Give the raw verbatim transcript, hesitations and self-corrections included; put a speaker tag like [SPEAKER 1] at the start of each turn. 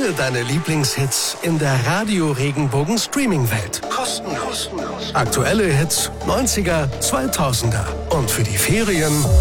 [SPEAKER 1] Finde deine Lieblingshits in der Radio Regenbogen Streaming-Welt. Kostenlos. Aktuelle Hits, neunziger, zweitausender. Und für die Ferien